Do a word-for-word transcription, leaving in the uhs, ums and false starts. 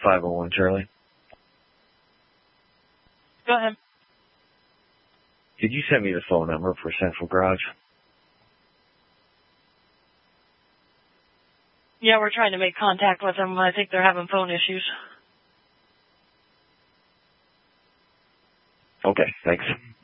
five oh one Charlie. Go ahead. Did you send me the phone number for Central Garage? Yeah, we're trying to make contact with them. I think they're having phone issues. Okay, thanks.